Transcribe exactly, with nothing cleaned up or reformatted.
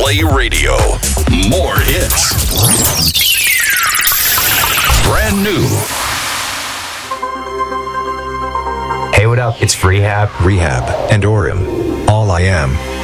Play Radio. More hits. Brand new. Hey, what up? It's Rehab. Rehab and Orim. All I Am.